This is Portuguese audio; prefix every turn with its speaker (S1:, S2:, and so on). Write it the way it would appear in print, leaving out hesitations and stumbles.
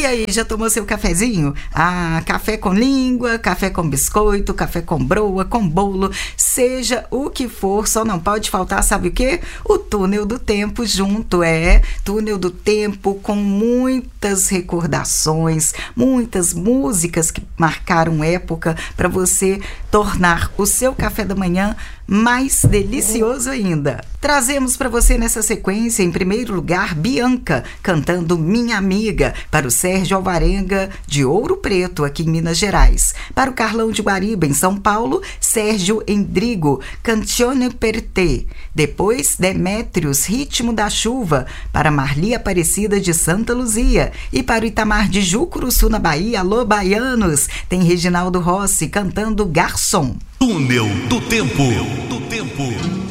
S1: aí, já tomou seu cafezinho? Ah, café com língua, café com biscoito, café com broa, com bolo, seja o que for, só não pode faltar, sabe o quê? O Túnel do Tempo junto, Túnel do Tempo com muitas recordações, muitas músicas que marcaram época para você tornar o seu café da manhã mais delicioso ainda. Trazemos para você nessa sequência, em primeiro lugar, Bianca, cantando Minha Amiga, para o Sérgio Alvarenga, de Ouro Preto, aqui em Minas Gerais. Para o Carlão de Guariba, em São Paulo, Sérgio Endrigo, Canzone per te. Depois, Demétrios, Ritmo da Chuva, para Marli Aparecida de Santa Luzia. E para o Itamar de Jucuruçu, na Bahia, alô baianos, tem Reginaldo Rossi cantando Garçom.
S2: Túnel do Tempo.